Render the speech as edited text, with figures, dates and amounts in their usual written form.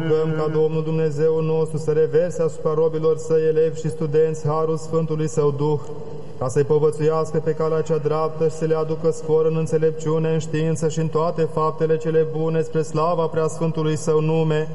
Rugăm ca Domnul Dumnezeu nostru să reverse asupra robilor săi, elevi și studenți, harul Sfântului Său Duh, ca să-i povățuiască pe calea cea dreaptă și să le aducă spor în înțelepciune, în știință și în toate faptele cele bune spre slava Preasfântului Său nume,